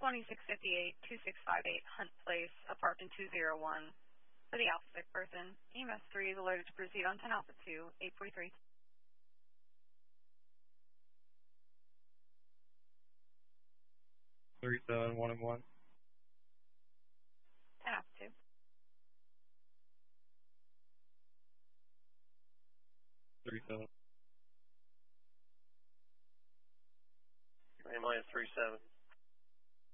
2658, 2658 Hunt Place, apartment 201. For the Alpha 6 person, EMS 3 is alerted to proceed on 10 Alpha 2, 843. 37, 1 and 1. 10 Alpha 2. 37. Minus 37.